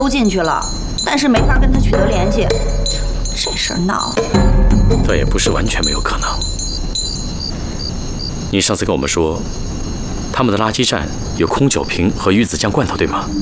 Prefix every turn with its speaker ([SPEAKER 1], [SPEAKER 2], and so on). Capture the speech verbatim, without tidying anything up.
[SPEAKER 1] 都进去了，但是没法跟他取得联系。这事儿闹的，
[SPEAKER 2] 倒也不是完全没有可能。你上次跟我们说，他们的垃圾站有空酒瓶和鱼子酱罐头，对吗？